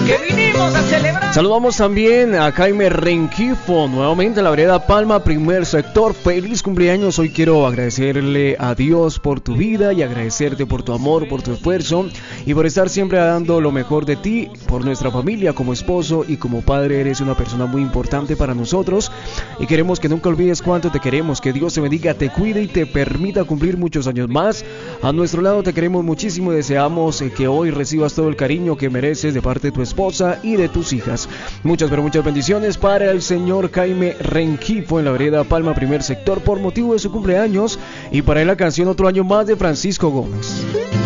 que vinimos a celebrar. Saludamos también a Jaime Rengifo, nuevamente en la vereda Palma, primer sector. Feliz cumpleaños. Hoy quiero agradecerle a Dios por tu vida y agradecerte por tu amor, por tu esfuerzo y por estar siempre dando lo mejor de ti, por nuestra familia. Como esposo y como padre eres una persona muy importante para nosotros y queremos que nunca olvides cuánto te queremos. Que Dios te bendiga, te cuide y te permita cumplir muchos años más. A nuestro lado te queremos muchísimo y deseamos que hoy recibas todo el cariño que mereces de parte de tu esposa y de tus hijas. Muchas pero muchas bendiciones para el señor Jaime Rengifo en la vereda Palma, primer sector, por motivo de su cumpleaños, y para él la canción Otro Año Más de Francisco Gómez.